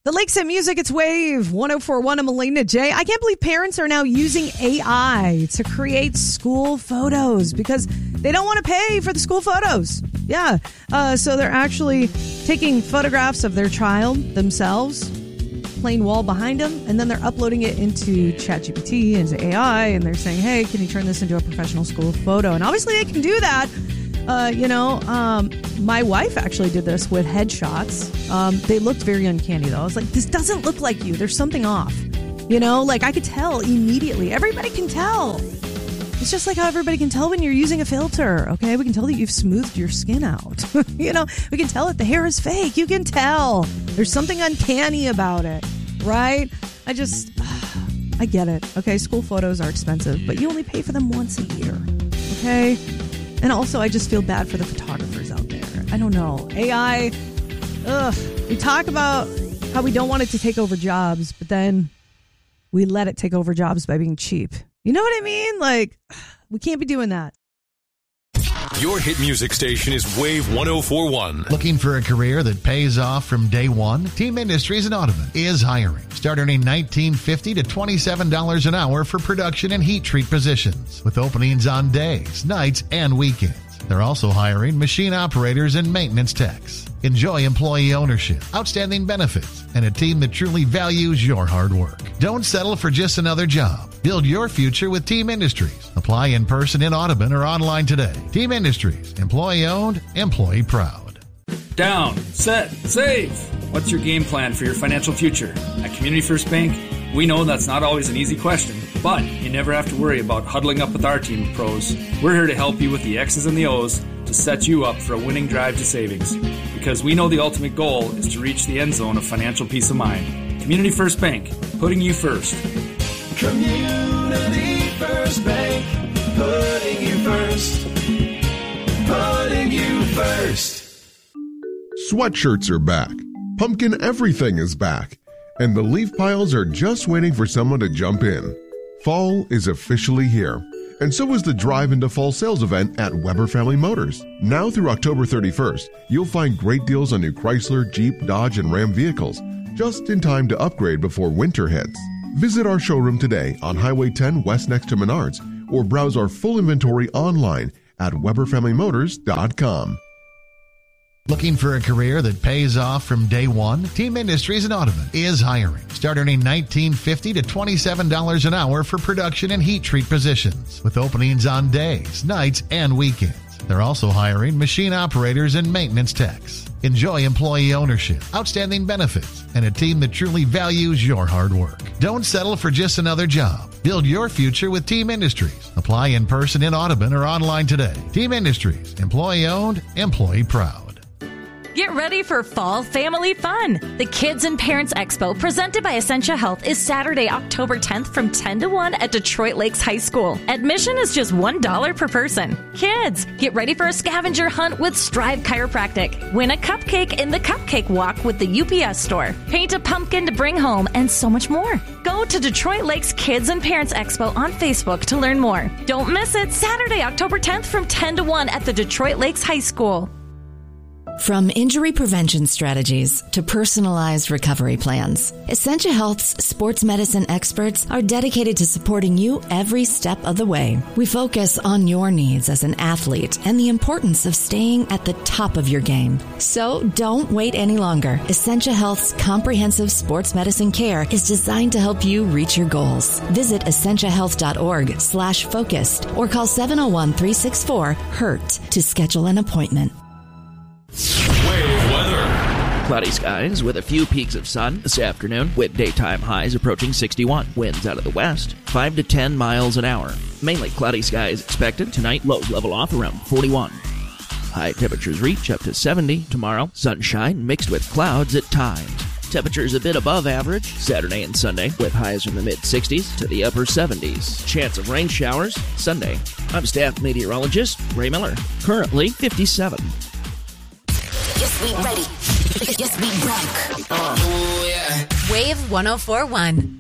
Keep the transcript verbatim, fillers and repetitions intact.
The Lakeside Music, it's Wave one oh four point one. I'm Melina J. I can't believe parents are now using A I to create school photos because they don't want to pay for the school photos. Yeah. Uh, so they're actually taking photographs of their child themselves, plain wall behind them, and then they're uploading it into ChatGPT, into A I, and they're saying, hey, can you turn this into a professional school photo? And obviously they can do that. Uh, you know, um, my wife actually did this with headshots. Um, they looked very uncanny, though. I was like, this doesn't look like you. There's something off. You know, like I could tell immediately. Everybody can tell. It's just like how everybody can tell when you're using a filter, okay? We can tell that you've smoothed your skin out. You know, we can tell that the hair is fake. You can tell. There's something uncanny about it, right? I just, I get it, okay? School photos are expensive, but you only pay for them once a year, okay? And also, I just feel bad for the photographers out there. I don't know. A I, ugh. We talk about how we don't want it to take over jobs, but then we let it take over jobs by being cheap. You know what I mean? Like, we can't be doing that. Your hit music station is Wave one oh four point one. Looking for a career that pays off from day one? Team Industries in Audubon is hiring. Start earning nineteen fifty to twenty-seven dollars an hour for production and heat treat positions, with openings on days, nights, and weekends. They're also hiring machine operators and maintenance techs. Enjoy employee ownership, outstanding benefits, and a team that truly values your hard work. Don't settle for just another job. Build your future with Team Industries. Apply in person in Audubon or online today. Team Industries. Employee-owned, employee-proud. Down, set, save. What's your game plan for your financial future? At Community First Bank, we know that's not always an easy question, but you never have to worry about huddling up with our team of pros. We're here to help you with the X's and the O's to set you up for a winning drive to savings. Because we know the ultimate goal is to reach the end zone of financial peace of mind. Community First Bank, putting you first. Community First Bank, putting you first. Putting you first. Sweatshirts are back. Pumpkin everything is back. And the leaf piles are just waiting for someone to jump in. Fall is officially here. And so is the Drive into Fall sales event at Weber Family Motors. Now through October thirty-first, you'll find great deals on new Chrysler, Jeep, Dodge, and Ram vehicles, just in time to upgrade before winter hits. Visit our showroom today on Highway ten West next to Menards, or browse our full inventory online at weber family motors dot com. Looking for a career that pays off from day one? Team Industries in Audubon is hiring. Start earning nineteen fifty to twenty-seven dollars an hour for production and heat treat positions, with openings on days, nights, and weekends. They're also hiring machine operators and maintenance techs. Enjoy employee ownership, outstanding benefits, and a team that truly values your hard work. Don't settle for just another job. Build your future with Team Industries. Apply in person in Audubon or online today. Team Industries. Employee-owned, employee-proud. Get ready for fall family fun. The Kids and Parents Expo presented by Essentia Health is Saturday, October tenth from ten to one at Detroit Lakes High School. Admission is just one dollar per person. Kids, get ready for a scavenger hunt with Strive Chiropractic. Win a cupcake in the Cupcake Walk with the U P S store. Paint a pumpkin to bring home and so much more. Go to Detroit Lakes Kids and Parents Expo on Facebook to learn more. Don't miss it. Saturday, October tenth from ten to one at the Detroit Lakes High School. From injury prevention strategies to personalized recovery plans, Essentia Health's sports medicine experts are dedicated to supporting you every step of the way. We focus on your needs as an athlete and the importance of staying at the top of your game. So don't wait any longer. Essentia Health's comprehensive sports medicine care is designed to help you reach your goals. Visit essentia health dot org slash focused or call seven oh one, three six four, hurt to schedule an appointment. Wave weather. Cloudy skies with a few peaks of sun this afternoon, with daytime highs approaching sixty-one. Winds out of the west, five to ten miles an hour. Mainly cloudy skies expected tonight. Lows level off around forty-one. High temperatures reach up to seventy tomorrow. Sunshine mixed with clouds at times. Temperatures a bit above average Saturday and Sunday, with highs from the mid-sixties to the upper seventies. Chance of rain showers Sunday. I'm staff meteorologist Ray Miller. Currently fifty-seven. Yes, we ready. Yes, we rock. Uh, oh, yeah. Wave one oh four point one.